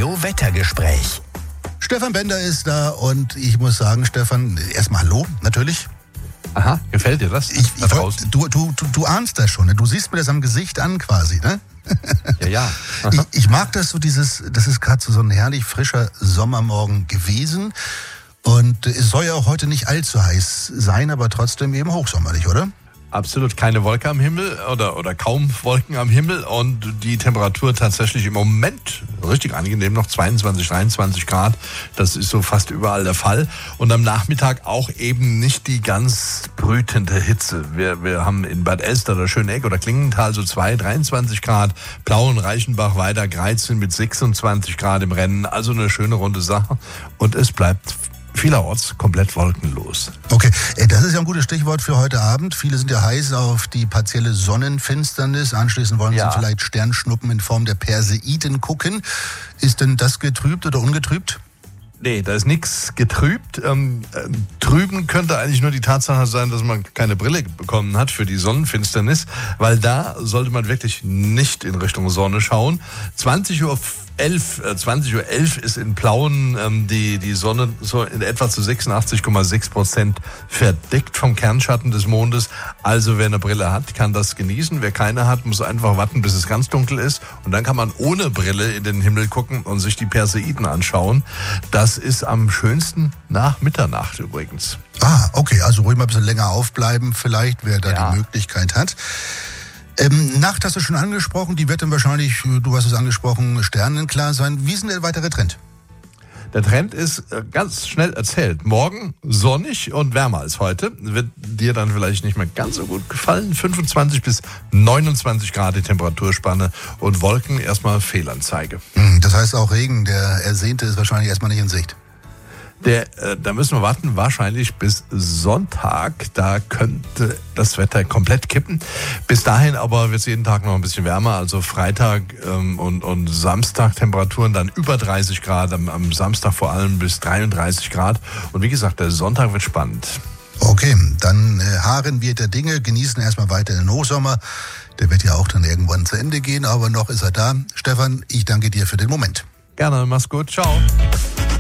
Radio-Wettergespräch. Stefan Bender ist da und ich muss sagen, Stefan, erstmal hallo, natürlich. Aha, gefällt dir das? Du ahnst das schon, ne? Du siehst mir das am Gesicht an quasi, ne? Ja. Ich mag das so, das ist gerade so ein herrlich frischer Sommermorgen gewesen. Und es soll ja auch heute nicht allzu heiß sein, aber trotzdem eben hochsommerlich, oder? Absolut keine Wolke am Himmel oder kaum Wolken am Himmel und die Temperatur tatsächlich im Moment richtig angenehm, noch 22, 23 Grad. Das ist so fast überall der Fall. Und am Nachmittag auch eben nicht die ganz brütende Hitze. Wir haben in Bad Elster oder Schöneck oder Klingenthal so 23 Grad, Plauen, Reichenbach, weiter Greizen mit 26 Grad im Rennen. Also eine schöne runde Sache und es bleibt vielerorts komplett wolkenlos. Okay, das ist ja ein gutes Stichwort für heute Abend. Viele sind ja heiß auf die partielle Sonnenfinsternis. Anschließend wollen sie vielleicht Sternschnuppen in Form der Perseiden gucken. Ist denn das getrübt oder ungetrübt? Nee, da ist nichts getrübt. Trüben könnte eigentlich nur die Tatsache sein, dass man keine Brille bekommen hat für die Sonnenfinsternis, weil da sollte man wirklich nicht in Richtung Sonne schauen. 20:11 Uhr ist in Plauen die Sonne so in etwa zu 86,6% verdeckt vom Kernschatten des Mondes. Also wer eine Brille hat, kann das genießen. Wer keine hat, muss einfach warten, bis es ganz dunkel ist. Und dann kann man ohne Brille in den Himmel gucken und sich die Perseiden anschauen. Das ist am schönsten nach Mitternacht übrigens. Ah, okay, also ruhig mal ein bisschen länger aufbleiben vielleicht, wer da die Möglichkeit hat. Nacht hast du schon angesprochen, die wird dann wahrscheinlich, du hast es angesprochen, sternenklar sein. Wie ist denn der weitere Trend? Der Trend ist ganz schnell erzählt. Morgen sonnig und wärmer als heute. Wird dir dann vielleicht nicht mehr ganz so gut gefallen. 25 bis 29 Grad die Temperaturspanne und Wolken erstmal Fehlanzeige. Das heißt auch Regen, der ersehnte ist wahrscheinlich erstmal nicht in Sicht. Da müssen wir warten, wahrscheinlich bis Sonntag. Da könnte das Wetter komplett kippen. Bis dahin aber wird es jeden Tag noch ein bisschen wärmer. Also Freitag und Samstag Temperaturen dann über 30 Grad. Am Samstag vor allem bis 33 Grad. Und wie gesagt, der Sonntag wird spannend. Okay, dann harren wir der Dinge, genießen erstmal weiter den Hochsommer. Der wird ja auch dann irgendwann zu Ende gehen, aber noch ist er da. Stefan, ich danke dir für den Moment. Gerne, mach's gut. Ciao.